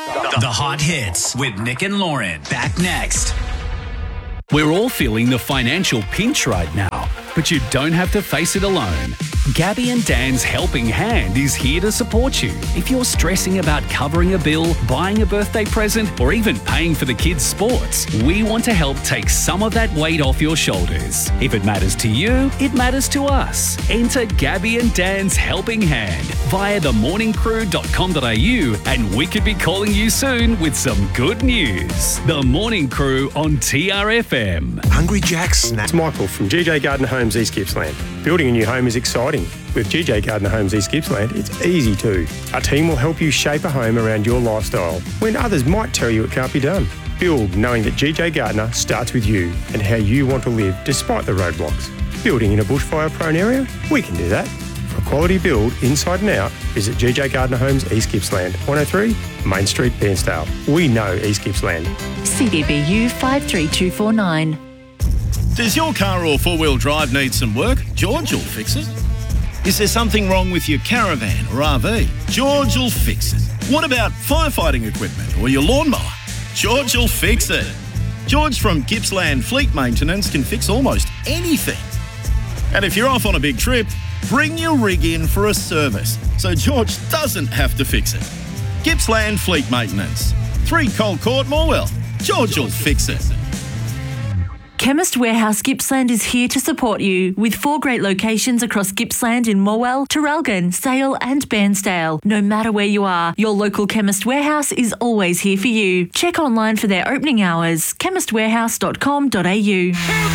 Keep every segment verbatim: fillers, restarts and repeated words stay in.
The Hot Hits with Nick and Lauren. Back next. We're all feeling the financial pinch right now, but you don't have to face it alone. Gabby and Dan's helping hand is here to support you. If you're stressing about covering a bill, buying a birthday present, or even paying for the kids' sports, we want to help take some of that weight off your shoulders. If it matters to you, it matters to us. Enter Gabby and Dan's helping hand via the morning crew dot com dot a u and we could be calling you soon with some good news. The Morning Crew on T R F M. Hungry Jack's Snack. It's Michael from G J Gardner Homes East Gippsland. Building a new home is exciting. With G J Gardner Homes East Gippsland, it's easy too. Our team will help you shape a home around your lifestyle when others might tell you it can't be done. Build knowing that G J Gardner starts with you and how you want to live despite the roadblocks. Building in a bushfire-prone area? We can do that. For a quality build inside and out, visit G J Gardner Homes East Gippsland, one oh three Main Street, Bairnsdale. We know East Gippsland. C D B U five three two four nine. Does your car or four-wheel drive need some work? George will fix it. Is there something wrong with your caravan or R V? George will fix it. What about firefighting equipment or your lawnmower? George will fix it. George from Gippsland Fleet Maintenance can fix almost anything. And if you're off on a big trip, bring your rig in for a service so George doesn't have to fix it. Gippsland Fleet Maintenance. three Cole Court, Morwell. George will fix it. Chemist Warehouse Gippsland is here to support you with four great locations across Gippsland in Morwell, Traralgon, Sale and Bairnsdale. No matter where you are, your local Chemist Warehouse is always here for you. Check online for their opening hours, chemist warehouse dot com dot a u.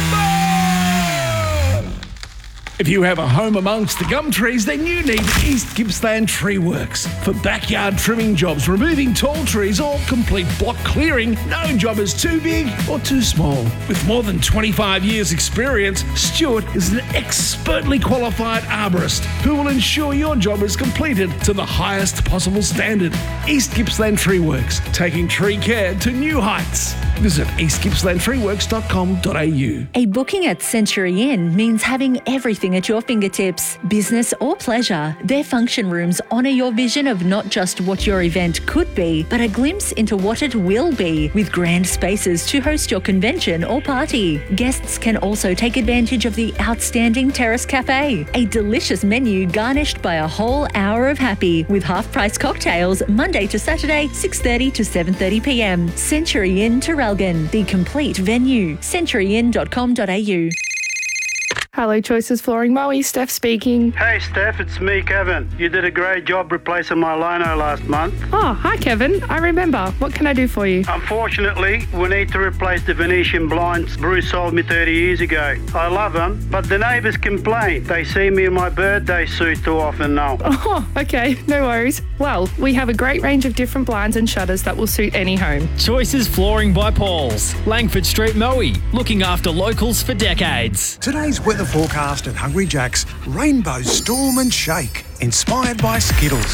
If you have a home amongst the gum trees, then you need East Gippsland Tree Works. For backyard trimming jobs, removing tall trees or complete block clearing, no job is too big or too small. With more than twenty-five years experience, Stuart is an expertly qualified arborist who will ensure your job is completed to the highest possible standard. East Gippsland Tree Works, taking tree care to new heights. Visit east gippsland tree works dot com dot a u. A booking at Century Inn means having everything at your fingertips, business or pleasure. Their function rooms honour your vision of not just what your event could be, but a glimpse into what it will be, with grand spaces to host your convention or party. Guests can also take advantage of the outstanding Terrace Cafe, a delicious menu garnished by a whole hour of happy, with half-price cocktails Monday to Saturday, six thirty to seven thirty p m. Century Inn Traralgon, the complete venue. century inn dot com dot a u. Hello, Choices Flooring Moe, Steph speaking. Hey, Steph, it's me, Kevin. You did a great job replacing my lino last month. Oh, hi, Kevin. I remember. What can I do for you? Unfortunately, we need to replace the Venetian blinds Bruce sold me thirty years ago. I love them, but the neighbours complain. They see me in my birthday suit too often now. Oh, okay. No worries. Well, we have a great range of different blinds and shutters that will suit any home. Choices Flooring by Paul's, Langford Street, Moe, looking after locals for decades. Today's weather forecast at Hungry Jack's: Rainbow Storm and Shake, inspired by Skittles.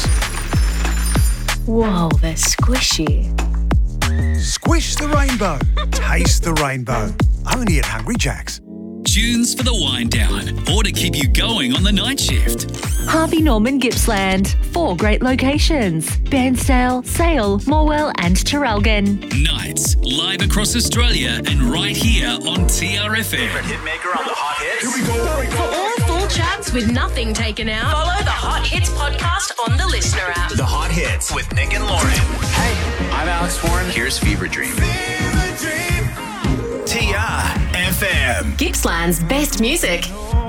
Whoa, they're squishy. Squish the rainbow, taste the rainbow. Only at Hungry Jack's. Tunes for the wind down or to keep you going on the night shift. Harvey Norman Gippsland. Four great locations: Bairnsdale, Sale, Morwell and Traralgon. Nights live across Australia and right here on T R F M. Hitmaker on the Hot Hits. Here we go. For all full chats with nothing taken out, follow the Hot Hits podcast on the Listener app. The Hot Hits with Nick and Lauren. Hey, I'm Alex Warren. Here's Fever Dream. Fever Dream. T R F M. Gippsland's best music.